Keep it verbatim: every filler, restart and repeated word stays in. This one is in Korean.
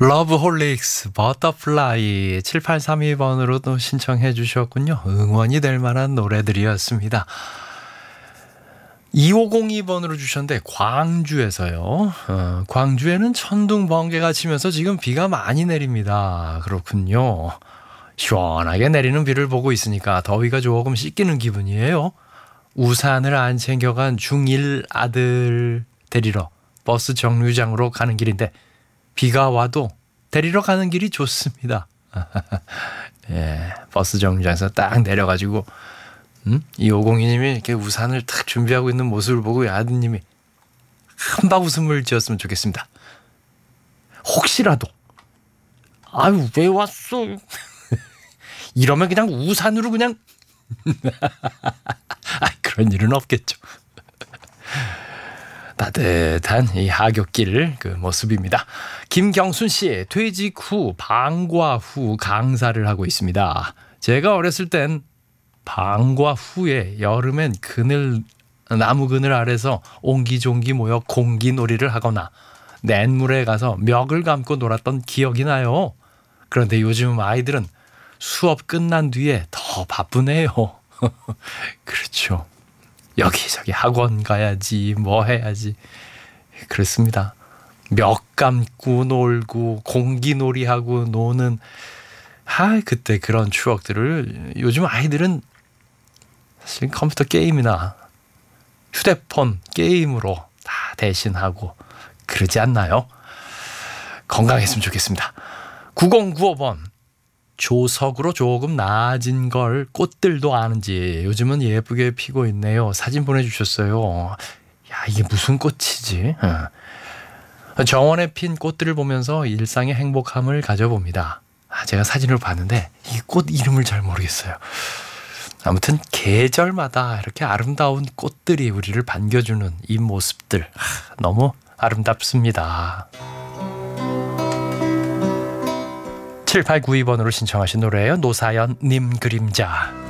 러브홀릭스 버터플라이 칠팔삼이 번으로도 신청해 주셨군요. 응원이 될 만한 노래들이었습니다. 이오공이 번으로 주셨는데 광주에서요. 어, 광주에는 천둥 번개가 치면서 지금 비가 많이 내립니다. 그렇군요. 시원하게 내리는 비를 보고 있으니까 더위가 조금 씻기는 기분이에요. 우산을 안 챙겨간 중일 아들 데리러 버스 정류장으로 가는 길인데 비가 와도 데리러 가는 길이 좋습니다. 예, 버스 정류장에서 딱 내려가지고 음? 이오공이 님이 이렇게 우산을 딱 준비하고 있는 모습을 보고 아드님이 한박 웃음을 지었으면 좋겠습니다. 혹시라도 아유 왜 왔어? 이러면 그냥 우산으로 그냥 아, 그런 일은 없겠죠. 따뜻한 이 하굣길 그 모습입니다. 김경순 씨, 퇴직 후 방과 후 강사를 하고 있습니다. 제가 어렸을 땐 방과 후에 여름엔 그늘 나무 그늘 아래서 옹기종기 모여 공기놀이를 하거나 냇물에 가서 멱을 감고 놀았던 기억이 나요. 그런데 요즘 아이들은 수업 끝난 뒤에 더 바쁘네요. 그렇죠. 여기저기 학원 가야지 뭐 해야지 그렇습니다. 멱 감고 놀고 공기놀이하고 노는 아 그때 그런 추억들을 요즘 아이들은 사실 컴퓨터 게임이나 휴대폰 게임으로 다 대신하고 그러지 않나요? 건강했으면 좋겠습니다. 구공구오 번 조석으로 조금 나아진 걸 꽃들도 아는지 요즘은 예쁘게 피고 있네요. 사진 보내주셨어요. 야 이게 무슨 꽃이지? 정원에 핀 꽃들을 보면서 일상의 행복함을 가져봅니다. 아, 제가 사진을 봤는데 이 꽃 이름을 잘 모르겠어요. 아무튼 계절마다 이렇게 아름다운 꽃들이 우리를 반겨주는 이 모습들 아, 너무 아름답습니다. 칠팔구이 번으로 신청하신 노래예요. 노사연 님 그림자.